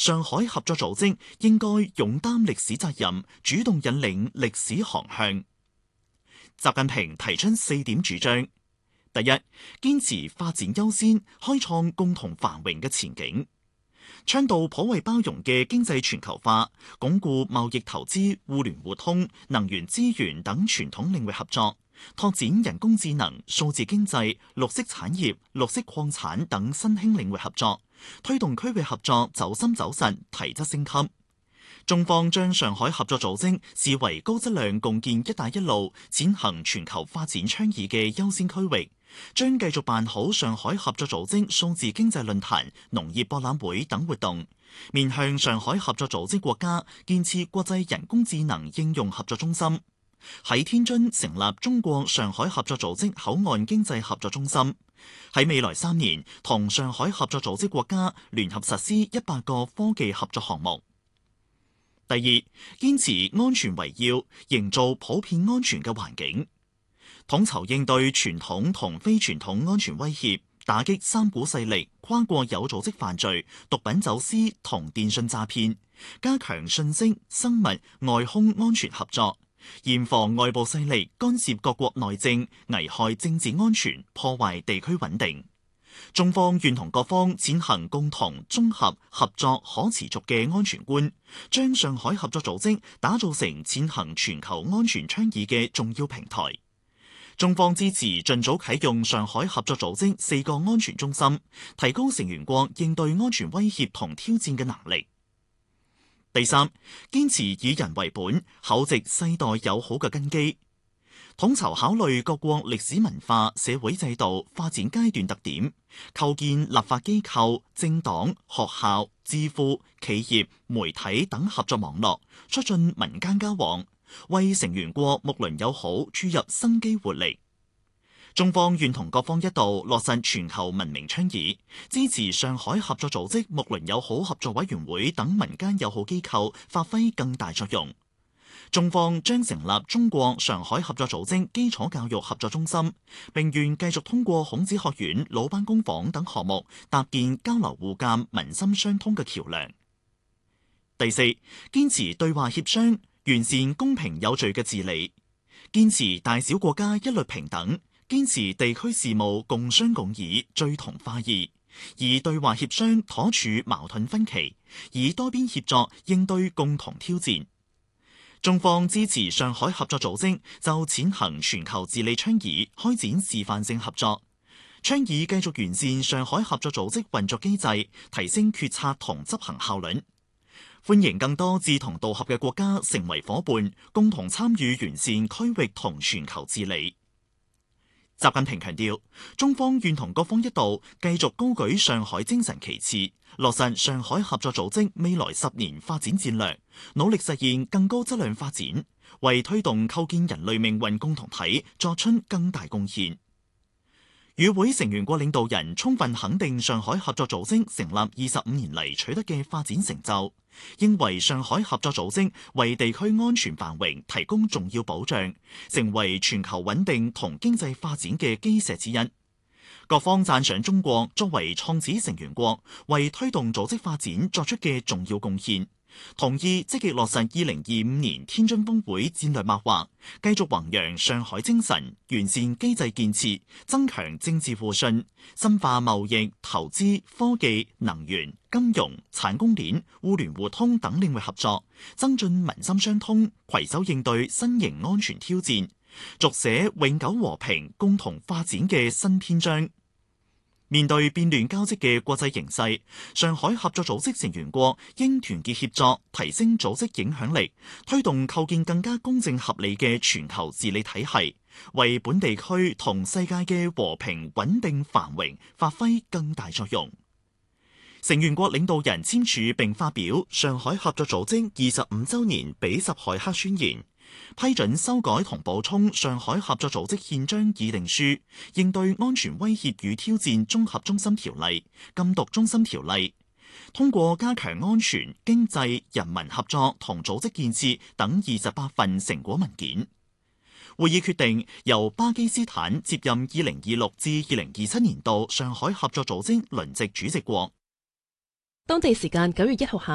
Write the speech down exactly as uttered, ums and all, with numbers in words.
上海合作組織應該勇擔歷史責任，主動引領歷史航向。習近平提出四點主張：第一，堅持發展優先，開創共同繁榮嘅前景；倡導頗為包容嘅經濟全球化，鞏固貿易投資、互聯互通、能源資源等傳統領域合作，拓展人工智能、數字經濟、綠色產業、綠色礦產等新興領域合作，推動區域合作走深走實、提質升級。中方將上海合作組織視為高質量共建「一帶一路」踐行全球發展倡議嘅優先區域，將繼續辦好上海合作組織數字經濟論壇、農業博覽會等活動，面向上海合作組織國家建設國際人工智能應用合作中心，喺天津成立中國上海合作組織口岸經濟合作中心，喺未來三年同上海合作組織國家聯合實施一百個科技合作項目。第二，堅持安全為要，營造普遍安全嘅環境，統籌應對傳統同非傳統安全威脅，打擊三股勢力、跨國有組織犯罪、毒品走私同電信詐騙，加強信息、生物、外空安全合作，嚴防外部勢力干涉各國內政，危害政治安全，破壞地區穩定。中方願同各方踐行共同、綜合、合作、可持續嘅安全觀，將上海合作組織打造成踐行全球安全倡議嘅重要平台。中方支持盡早啟用上海合作組織四個安全中心，提高成員國應對安全威脅同挑戰嘅能力。第三，堅持以人為本，厚植世代友好嘅根基。統籌考慮各國歷史文化、社會制度發展階段特點，構建立法機構、政黨、學校、智庫、企業、媒體等合作網絡，促進民間交往，為成員國睦鄰友好注入生機活力。中方願同各方一道落實全球文明倡議，支持上海合作組織睦鄰友好合作委員會等民間友好機構發揮更大作用。中方將成立中國上海合作組織基礎教育合作中心，並願繼續通過孔子學院、魯班工坊等項目搭建交流互鑒、民心相通嘅橋樑。第四，堅持對話協商，完善公平有序嘅治理，堅持大小國家一律平等，堅持地區事務共商共議、聚同化異，以對話協商妥處矛盾分歧，以多邊協作應對共同挑戰。中方支持上海合作組織就踐行全球治理倡議開展示範性合作，倡議繼續完善上海合作組織運作機制，提升決策同執行效率。歡迎更多志同道合嘅國家成為夥伴，共同參與完善區域同全球治理。習近平強調，中方願同各方一道繼續高舉上海精神旗幟，落實上海合作組織未來十年發展戰略，努力實現更高質量發展，為推動構建人類命運共同體作出更大貢獻。與會成員國領導人充分肯定上海合作組織成立二十五年嚟取得嘅發展成就，認為上海合作組織為地區安全繁榮提供重要保障，成為全球穩定同經濟發展嘅基石之一。各方讚賞中國作為創始成員國，為推動組織發展作出嘅重要貢獻，同意積極落實二零二五年天津峰會戰略擘劃，繼續弘揚上海精神，完善機制建設，增強政治互信，深化貿易、投資、科技、能源、金融、產供鏈、互聯互通等領域合作，增進民心相通，攜手應對新型安全挑戰，續寫永久和平共同發展嘅新篇章。面對變亂交織嘅國際形勢，上海合作組織成員國應團結協作，提升組織影響力，推動構建更加公正合理嘅全球治理體系，為本地區同世界嘅和平穩定繁榮發揮更大作用。成員國領導人簽署並發表上海合作組織二十五週年比什凱克宣言，批准修改同補充上海合作組織憲章議定書，應對安全威脅與挑戰綜合中心條例、禁毒中心條例，通過加強安全、經濟、人民合作同組織建設等二十八份成果文件。會議決定由巴基斯坦接任二零二六至二零二七年度上海合作組織輪值主席國。 當地時間九月一號下